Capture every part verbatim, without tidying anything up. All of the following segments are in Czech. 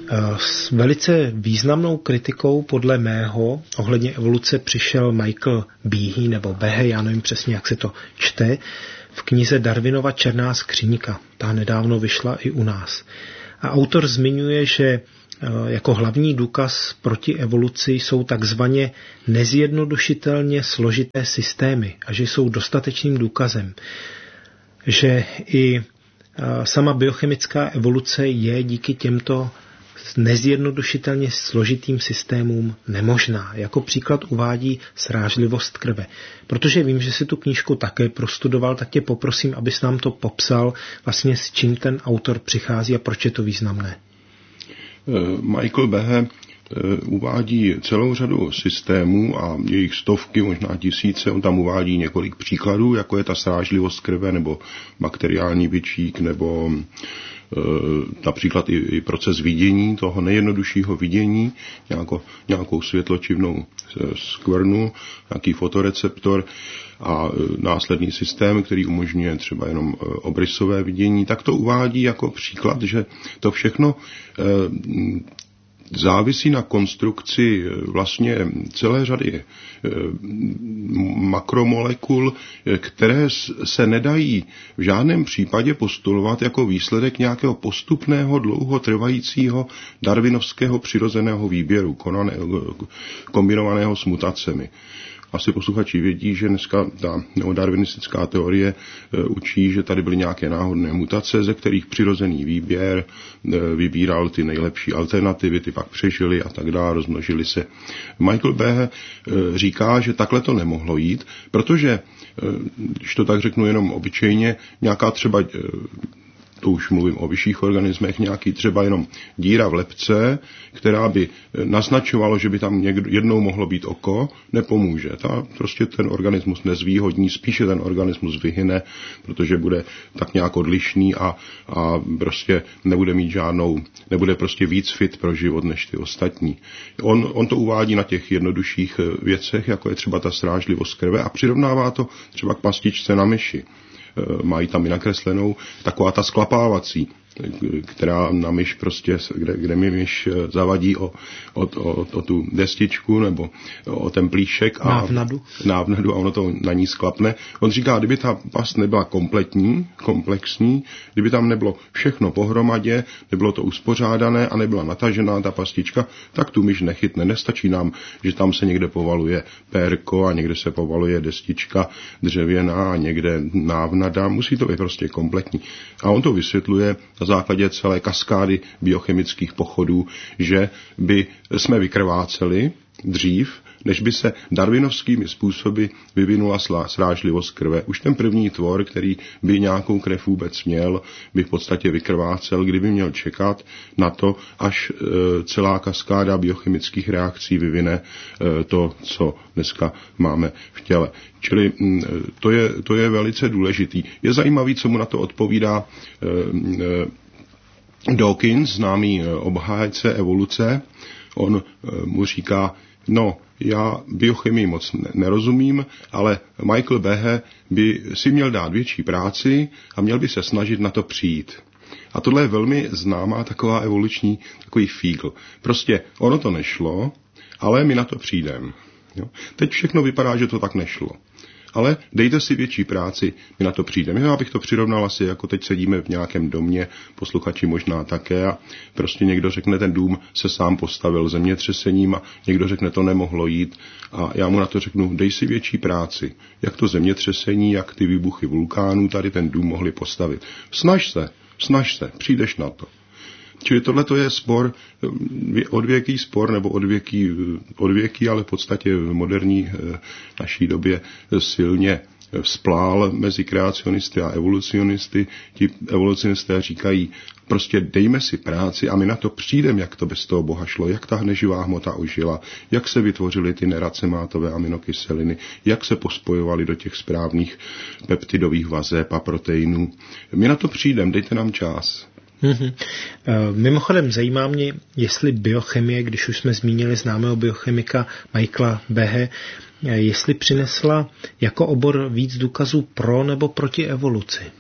S velice významnou kritikou podle mého ohledně evoluce přišel Michael Behe nebo Behe, já nevím přesně, jak se to čte, v knize Darwinova Černá skříňka. Ta nedávno vyšla i u nás. A autor zmiňuje, že jako hlavní důkaz proti evoluci jsou takzvaně nezjednodušitelně složité systémy a že jsou dostatečným důkazem, že i sama biochemická evoluce je díky těmto nezjednodušitelně složitým systémům nemožná. Jako příklad uvádí srážlivost krve. Protože vím, že si tu knížku také prostudoval, tak tě poprosím, abys nám to popsal, vlastně s čím ten autor přichází a proč je to významné. Michael Behe uvádí celou řadu systémů a jejich stovky, možná tisíce. On tam uvádí několik příkladů, jako je ta srážlivost krve nebo bakteriální bičík nebo například i, i proces vidění, toho nejjednoduššího vidění, nějakou, nějakou světločivnou skvrnu, nějaký fotoreceptor a následný systém, který umožňuje třeba jenom obrysové vidění, tak to uvádí jako příklad, že to všechno závisí na konstrukci vlastně celé řady makromolekul, které se nedají v žádném případě postulovat jako výsledek nějakého postupného, dlouhotrvajícího darwinovského přirozeného výběru, kombinovaného s mutacemi. Asi posluchači vědí, že dneska ta neodarwinistická teorie učí, že tady byly nějaké náhodné mutace, ze kterých přirozený výběr vybíral ty nejlepší alternativy, ty pak přežili a tak dále, rozmnožili se. Michael Behe říká, že takhle to nemohlo jít, protože, když to tak řeknu jenom obyčejně, nějaká třeba, to už mluvím o vyšších organismech, nějaký třeba jenom díra v lebce, která by naznačovalo, že by tam někdo, jednou mohlo být oko, nepomůže. Ta prostě ten organismus nezvýhodní, spíše ten organismus vyhyne, protože bude tak nějak odlišný a, a prostě nebude mít žádnou, nebude prostě víc fit pro život než ty ostatní. On, on to uvádí na těch jednodušších věcech, jako je třeba ta srážlivost krve a přirovnává to třeba k pastičce na myši. Mají tam i nakreslenou taková ta sklapávací, která na myš prostě, kde, kde mi myš zavadí o, o, o, o tu destičku nebo o ten plíšek a návnadu. návnadu a ono to na ní sklapne. On říká, kdyby ta past nebyla kompletní, komplexní, kdyby tam nebylo všechno pohromadě, nebylo to uspořádané a nebyla natažená ta pastička, tak tu myš nechytne. Nestačí nám, že tam se někde povaluje pérko a někde se povaluje destička dřevěná a někde návnada. Musí to být prostě kompletní. A on to vysvětluje na základě celé kaskády biochemických pochodů, že by jsme vykrváceli dřív, než by se darwinovskými způsoby vyvinula srážlivost krve. Už ten první tvor, který by nějakou krev vůbec měl, by v podstatě vykrvácel, kdyby měl čekat na to, až celá kaskáda biochemických reakcí vyvine to, co dneska máme v těle. Čili to je, to je velice důležitý. Je zajímavý, co mu na to odpovídá Dawkins, známý obhájce evoluce. On mu říká, no, já biochemii moc nerozumím, ale Michael Behe by si měl dát větší práci a měl by se snažit na to přijít. A tohle je velmi známá taková evoluční, takový fígl. Prostě ono to nešlo, ale my na to přijdeme. Teď všechno vypadá, že to tak nešlo. Ale dejte si větší práci, my na to přijdeme. Já bych to přirovnal asi, jako teď sedíme v nějakém domě, posluchači možná také, a prostě někdo řekne, ten dům se sám postavil zemětřesením a někdo řekne, to nemohlo jít. A já mu na to řeknu, dej si větší práci. Jak to zemětřesení, jak ty výbuchy vulkánů tady ten dům mohli postavit. Snaž se, snaž se, přijdeš na to. Čili tohle to je spor, odvěký spor, nebo odvěký, odvěký, ale v podstatě v moderní naší době silně vzplál mezi kreacionisty a evolucionisty. Ti evolucionisté říkají, prostě dejme si práci a my na to přijdeme, jak to bez toho Boha šlo, jak ta neživá hmota ožila, jak se vytvořily ty neracemátové aminokyseliny, jak se pospojovaly do těch správných peptidových vazeb a proteinů. My na to přijdeme, dejte nám čas. Mm-hmm. Mimochodem zajímá mě, jestli biochemie, když už jsme zmínili známého biochemika Michaela Behe, jestli přinesla jako obor víc důkazů pro nebo proti evoluci.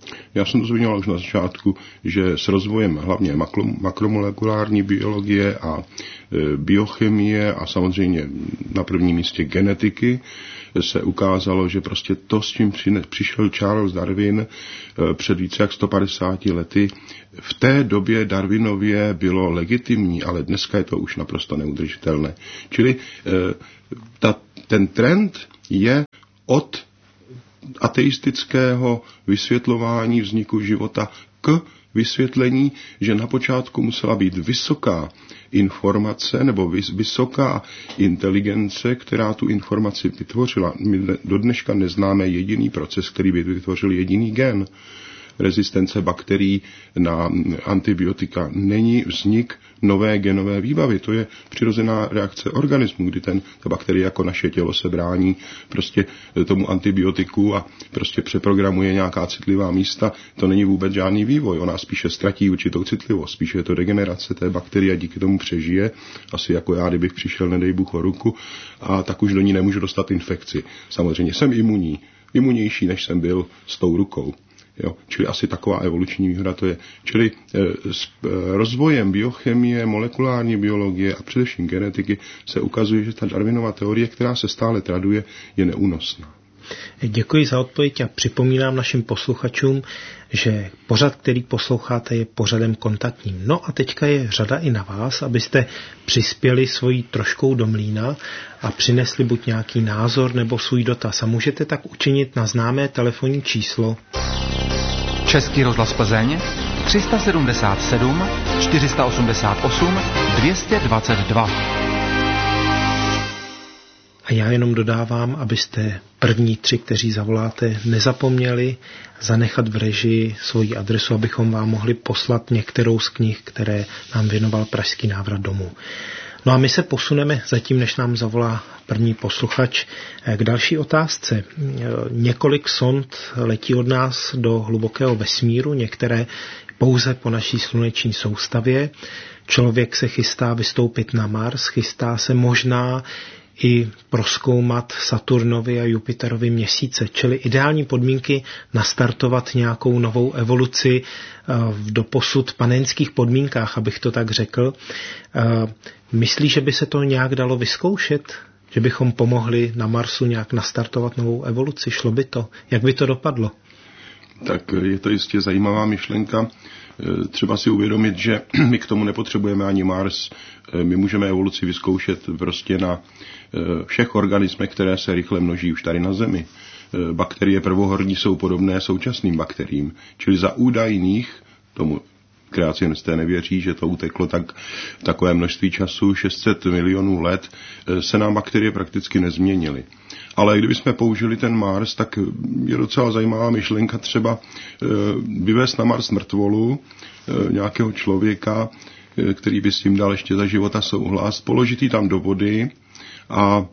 Já jsem to zmiňoval už na začátku, že s rozvojem hlavně makromolekulární biologie a biochemie a samozřejmě na prvním místě genetiky se ukázalo, že prostě to, s čím přišel Charles Darwin před více jak sto padesáti lety, v té době Darwinově bylo legitimní, ale dneska je to už naprosto neudržitelné. Čili ta, ten trend je od ateistického vysvětlování vzniku života k vysvětlení, že na počátku musela být vysoká informace nebo vysoká inteligence, která tu informaci vytvořila. My do dneška neznáme jediný proces, který by vytvořil jediný gen. Rezistence bakterií na antibiotika není vznik nové genové výbavy. To je přirozená reakce organismu, kdy ten, ta bakterie jako naše tělo se brání prostě tomu antibiotiku a prostě přeprogramuje nějaká citlivá místa. To není vůbec žádný vývoj. Ona spíše ztratí určitou citlivost. Spíše je to degenerace té bakterie a díky tomu přežije. Asi jako já, kdybych přišel, nedej Bůh, o ruku, a tak už do ní nemůžu dostat infekci. Samozřejmě jsem imunní. Imunnější, než jsem byl s tou rukou. Jo, čili asi taková evoluční výhoda to je. Čili e, s e, rozvojem biochemie, molekulární biologie a především genetiky se ukazuje, že ta Darwinova teorie, která se stále traduje, je neúnosná. Děkuji za odpověď a připomínám našim posluchačům, že pořad, který posloucháte, je pořadem kontaktním. No a teďka je řada i na vás, abyste přispěli svojí troškou do mlýna a přinesli buď nějaký názor nebo svůj dotaz. A můžete tak učinit na známé telefonní číslo Český rozhlas Plzeň tři sedmdesát sedm čtyři osmdesát osm dvě dvacet dva. A já jenom dodávám, abyste první tři, kteří zavoláte, nezapomněli zanechat v režii svoji adresu, abychom vám mohli poslat některou z knih, které nám věnoval Pražský návrat domů. No a my se posuneme zatím, než nám zavolá první posluchač, k další otázce. Několik sond letí od nás do hlubokého vesmíru, některé pouze po naší sluneční soustavě. Člověk se chystá vystoupit na Mars, chystá se možná i prozkoumat Saturnovi a Jupiterovi měsíce, čili ideální podmínky nastartovat nějakou novou evoluci v doposud panenských podmínkách, abych to tak řekl. Myslí, že by se to nějak dalo vyzkoušet? Že bychom pomohli na Marsu nějak nastartovat novou evoluci? Šlo by to? Jak by to dopadlo? Tak je to jistě zajímavá myšlenka. Třeba si uvědomit, že my k tomu nepotřebujeme ani Mars. My můžeme evoluci vyzkoušet prostě na všech organismech, které se rychle množí už tady na Zemi. Bakterie prvohorní jsou podobné současným bakteriím. Čili za údajných, tomu kreacionisté nevěří, že to uteklo tak takové množství času, šest set milionů let, se nám bakterie prakticky nezměnily. Ale kdybychom použili ten Mars, tak je docela zajímavá myšlenka třeba vyvést na Mars mrtvolu nějakého člověka, který by s tím dal ještě za života souhlas, položit ji tam do vody a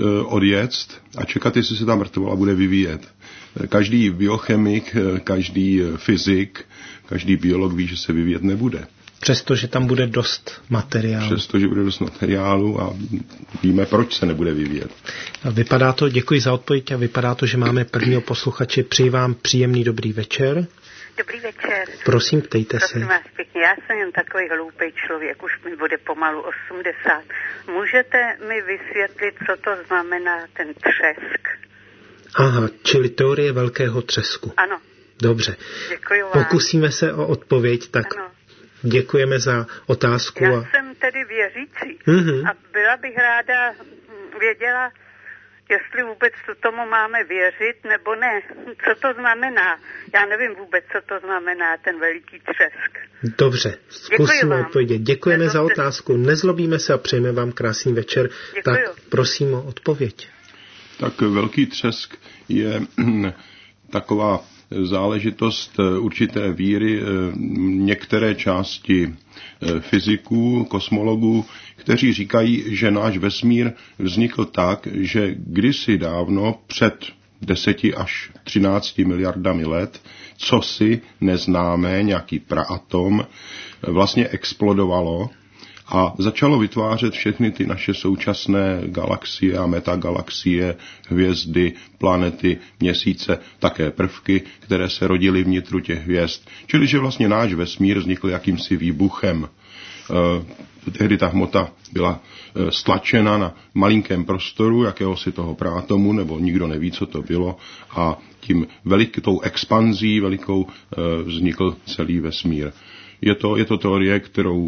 odjet a čekat, jestli se ta mrtvola bude vyvíjet. Každý biochemik, každý fyzik, každý biolog ví, že se vyvíjet nebude. Přestože tam bude dost materiálu. Přestože bude dost materiálu a víme, proč se nebude vyvíjet. Vypadá to, děkuji za odpověď, a vypadá to, že máme prvního posluchače. Přeji vám příjemný dobrý večer. Dobrý večer. Prosím, ptejte Prosím se. vás pěkně, já jsem jen takový hloupej člověk, už mi bude pomalu osmdesát. Můžete mi vysvětlit, co to znamená ten třesk? Aha, čili teorie velkého třesku. Ano. Dobře. Děkuji vám. Pokusíme se o odpověď, tak ano. Děkujeme za otázku. Já a... jsem tedy věřící mm-hmm. a byla bych ráda věděla, jestli vůbec tomu máme věřit, nebo ne. Co to znamená? Já nevím vůbec, co to znamená, ten veliký třesk. Dobře, zkusíme odpovědět. Děkujeme za otázku. Nezlobíme se a přejeme vám krásný večer. Děkuju. Tak prosím o odpověď. Tak velký třesk je taková záležitost určité víry některé části fyziků, kosmologů, kteří říkají, že náš vesmír vznikl tak, že kdysi dávno před deseti až třinácti miliardami let cosi neznámé, nějaký praatom, vlastně explodovalo a začalo vytvářet všechny ty naše současné galaxie a metagalaxie, hvězdy, planety, měsíce, také prvky, které se rodily vnitru těch hvězd. Čili, že vlastně náš vesmír vznikl jakýmsi výbuchem. Tehdy ta hmota byla stlačena na malinkém prostoru jakéhosi toho prátomu, nebo nikdo neví, co to bylo, a tím velikou expanzí velikou vznikl celý vesmír. Je to, je to teorie, kterou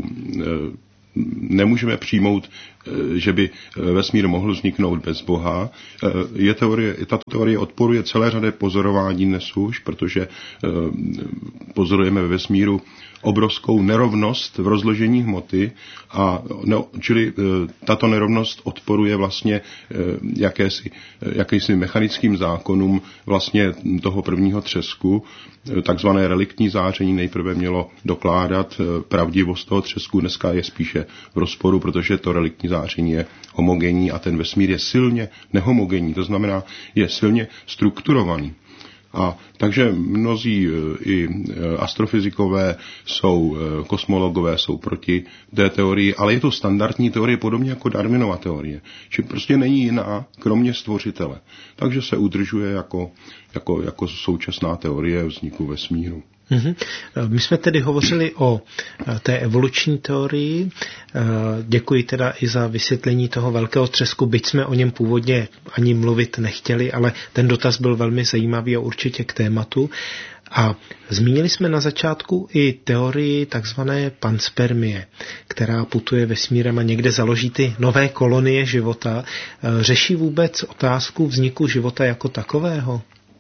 nemůžeme přijmout, že by vesmír mohl vzniknout bez Boha. Je teorie, tato teorie odporuje celé řadě pozorování dnes už, protože pozorujeme ve vesmíru obrovskou nerovnost v rozložení hmoty, a no, čili tato nerovnost odporuje vlastně jakési, jakýsi mechanickým zákonům vlastně toho prvního třesku. Takzvané reliktní záření nejprve mělo dokládat pravdivost toho třesku, dneska je spíše v rozporu, protože to reliktní záření je homogenní a ten vesmír je silně nehomogenní, to znamená, je silně strukturovaný. A takže mnozí i astrofyzikové jsou, kosmologové jsou proti té teorii, ale je to standardní teorie, podobně jako Darwinova teorie. Čiže prostě není jiná, kromě stvořitele. Takže se udržuje jako, jako, jako současná teorie vzniku vesmíru. Mm-hmm. My jsme tedy hovořili o té evoluční teorii. Děkuji teda i za vysvětlení toho velkého třesku, byť jsme o něm původně ani mluvit nechtěli, ale ten dotaz byl velmi zajímavý a určitě k tématu. A zmínili jsme na začátku i teorii takzvané panspermie, která putuje vesmírem a někde založí ty nové kolonie života. Řeší vůbec otázku vzniku života jako takového?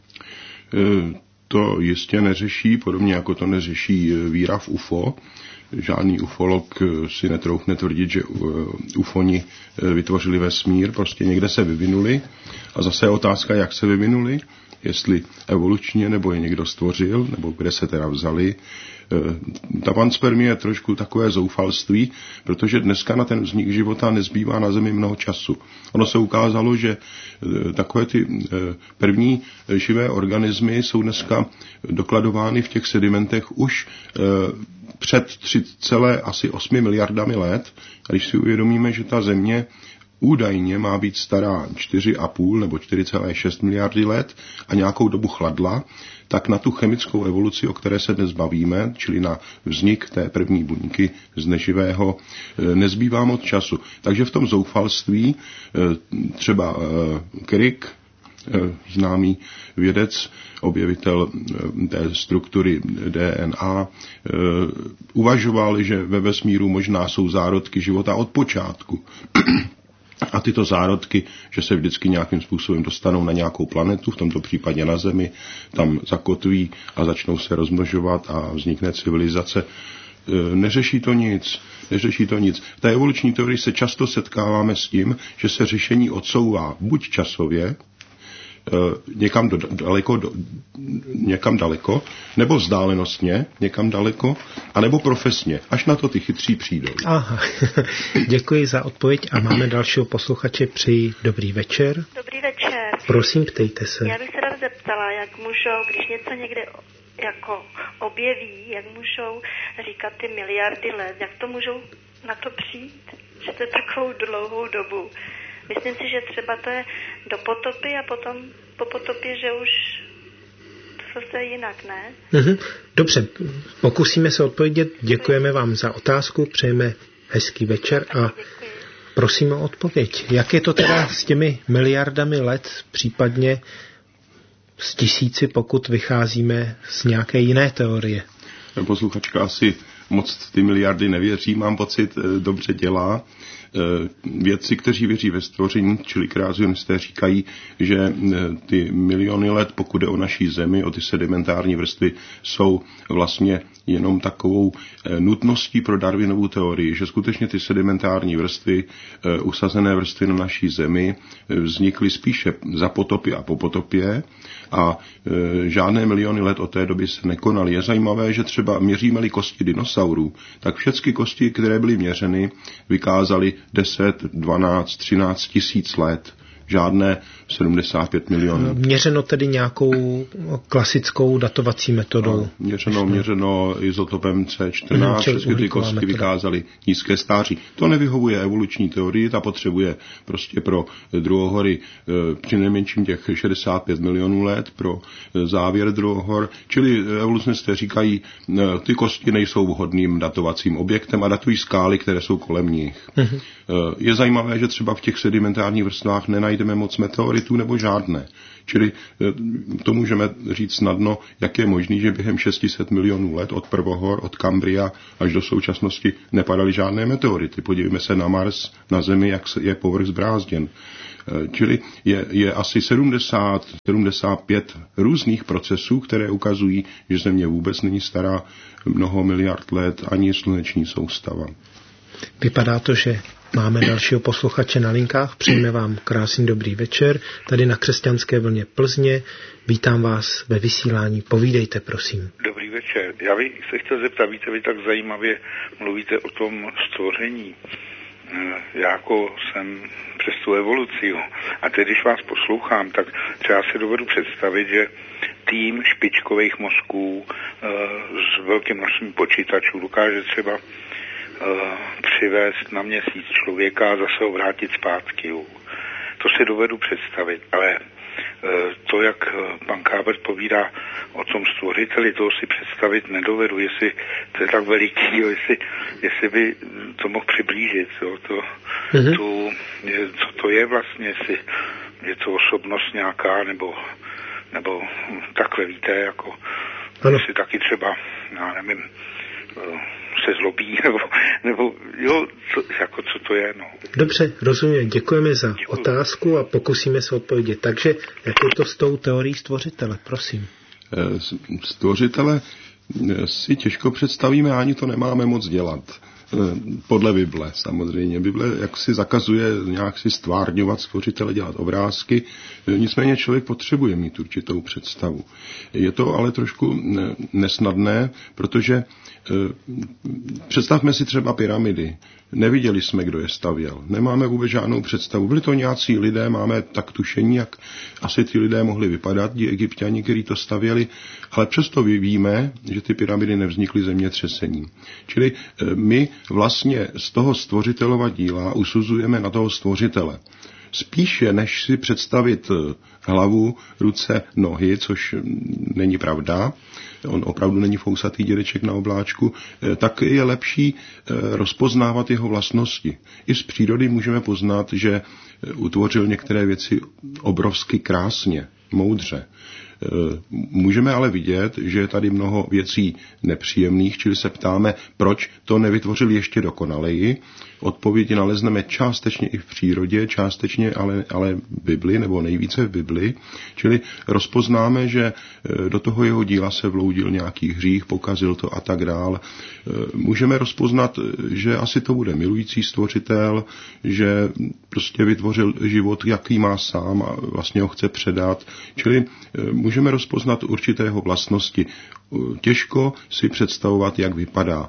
E- To jistě neřeší, podobně jako to neřeší víra v U F O. Žádný ufolog si netroufne tvrdit, že ufoni vytvořili vesmír, prostě někde se vyvinuli. A zase je otázka, jak se vyvinuli, jestli evolučně, nebo je někdo stvořil, nebo kde se teda vzali. Ta panspermie je trošku takové zoufalství, protože dneska na ten vznik života nezbývá na Zemi mnoho času. Ono se ukázalo, že takové ty první živé organismy jsou dneska dokladovány v těch sedimentech už před tři celé osm miliardami let. A když si uvědomíme, že ta Země údajně má být stará čtyři a půl nebo čtyři celé šest miliardy let a nějakou dobu chladla, tak na tu chemickou evoluci, o které se dnes bavíme, čili na vznik té první buňky z neživého, nezbývá moc času. Takže v tom zoufalství třeba Crick, známý vědec, objevitel té struktury D N A, uvažoval, že ve vesmíru možná jsou zárodky života od počátku. A tyto zárodky, že se vždycky nějakým způsobem dostanou na nějakou planetu, v tomto případě na Zemi, tam zakotví a začnou se rozmnožovat a vznikne civilizace. Neřeší to nic, neřeší to nic. V té evoluční teorii se často setkáváme s tím, že se řešení odsouvá buď časově, někam do, daleko, do, někam daleko, nebo vzdálenostně někam daleko, anebo profesně, až na to ty chytří přijdou. Aha, děkuji za odpověď a máme dalšího posluchače, přeji dobrý večer. Dobrý večer. Prosím, ptejte se. Já bych se rád zeptala, jak můžou, když něco někde jako objeví, jak můžou říkat ty miliardy let, jak to můžou na to přijít, že to je takovou dlouhou dobu. Myslím si, že třeba to je do potopy a potom po potopě, že už to zase jinak, ne? Mhm. Dobře, pokusíme se odpovědět. Děkujeme vám za otázku, přejeme hezký večer a prosíme o odpověď. Jak je to teda s těmi miliardami let, případně s tisíci, pokud vycházíme z nějaké jiné teorie? Posluchačka asi moc ty miliardy nevěří, mám pocit, dobře dělá. Vědci, kteří věří ve stvoření, čili kreacionisté, říkají, že ty miliony let, pokud jde o naší Zemi, o ty sedimentární vrstvy, jsou vlastně jenom takovou nutností pro Darwinovu teorii, že skutečně ty sedimentární vrstvy, usazené vrstvy na naší Zemi, vznikly spíše za potopy a po potopě a žádné miliony let od té doby se nekonaly. Je zajímavé, že třeba měříme-li kosti dinosaurů, tak všechny kosti, které byly měřeny, vykázaly deset, dvanáct, třináct tisíc let. žádné sedmdesát pět milionů. Měřeno tedy nějakou klasickou datovací metodou? No, měřeno, měřeno izotopem C čtrnáct, všechny ty kostky vykázaly nízké stáří. To nevyhovuje evoluční teorii, ta potřebuje prostě pro druhohory přinejmenším těch šedesát pět milionů let pro závěr druhohor, čili evolucionisté říkají, ty kosti nejsou vhodným datovacím objektem a datují skály, které jsou kolem nich. Mm-hmm. Je zajímavé, že třeba v těch sedimentárních vrstvách nenajdeme moc meteoritů nebo žádné. Čili to můžeme říct snadno, jak je možný, že během šest set milionů let od prvohor, od Kambria až do současnosti nepadaly žádné meteority. Podívejme se na Mars, na Zemi, jak je povrch zbrázděn. Čili je, je asi sedmdesát, sedmdesát pět různých procesů, které ukazují, že Země vůbec není stará mnoho miliard let, ani sluneční soustava. Vypadá to, že máme dalšího posluchače na linkách. Přejeme vám krásný dobrý večer. Tady na Křesťanské vlně Plzně. Vítám vás ve vysílání. Povídejte, prosím. Dobrý večer. Já bych se chtěl zeptat, víte, vy tak zajímavě mluvíte o tom stvoření. Já jako jsem přes tu evoluci. Jo. A teď, když vás poslouchám, tak třeba si dovedu představit, že tým špičkových mozků e, s velkým množstvím počítačů dokáže třeba e, přivést na měsíc člověka a zase ho vrátit zpátky. Jo. To si dovedu představit, ale e, to, jak pan Kábert povídá o tom stvořiteli, toho si představit nedovedu, jestli to je tak veliký, jo, jestli, jestli by to mohl přiblížit, jo, to, mm-hmm. tu, je, co to je vlastně, jestli je to osobnost nějaká, nebo, nebo takhle, víte, jako, ano. Jestli taky třeba, já nevím, se zlobí, nebo, nebo jo, co, jako co to je, no. Dobře, rozumím, děkujeme za Děkuji. otázku a pokusíme se odpovědět. Takže, jak je to s tou teorií stvořitele, prosím? Stvořitele si těžko představíme, ani to nemáme moc dělat. Podle Bible samozřejmě. Bible jak si zakazuje nějak si stvárňovat stvořitele, dělat obrázky, nicméně člověk potřebuje mít určitou představu. Je to ale trošku nesnadné, protože představme si třeba pyramidy. Neviděli jsme, kdo je stavěl. Nemáme vůbec žádnou představu. Byli to nějací lidé, máme tak tušení, jak asi ty lidé mohli vypadat, ti Egypťani, kteří to stavěli, ale přesto víme, že ty pyramidy nevznikly zemětřesením. Čili my vlastně z toho stvořitelova díla usuzujeme na toho stvořitele. Spíše, než si představit hlavu, ruce, nohy, což není pravda, on opravdu není fousatý dědeček na obláčku, tak je lepší rozpoznávat jeho vlastnosti. I z přírody můžeme poznat, že utvořil některé věci obrovsky krásně, moudře. Můžeme ale vidět, že je tady mnoho věcí nepříjemných, čili se ptáme, proč to nevytvořil ještě dokonaleji. Odpovědi nalezneme částečně i v přírodě, částečně ale, ale v Bibli, nebo nejvíce v Bibli. Čili rozpoznáme, že do toho jeho díla se vloudil nějaký hřích, pokazil to a tak dál. Můžeme rozpoznat, že asi to bude milující stvořitel, že prostě vytvořil život, jaký má sám a vlastně ho chce předat. Čili můžeme rozpoznat určitého vlastnosti. Těžko si představovat, jak vypadá.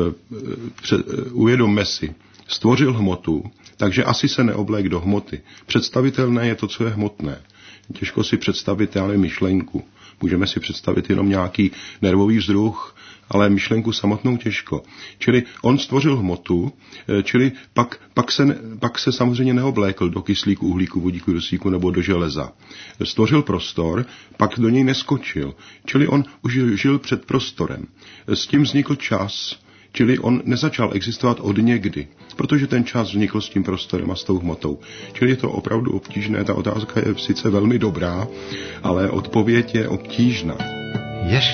Uvědomme si, stvořil hmotu, takže asi se neoblék do hmoty. Představitelné je to, co je hmotné. Těžko si představit, ale myšlenku. Můžeme si představit jenom nějaký nervový vzruch, ale myšlenku samotnou těžko. Čili on stvořil hmotu, čili pak, pak, se, pak se samozřejmě neoblékl do kyslíku, uhlíku, vodíku, dusíku nebo do železa. Stvořil prostor, pak do něj neskočil. Čili on už žil před prostorem. S tím vznikl čas, čili on nezačal existovat od někdy, protože ten čas vznikl s tím prostorem a s tou hmotou. Čili je to opravdu obtížné, ta otázka je sice velmi dobrá, ale odpověď je obtížná. Ještě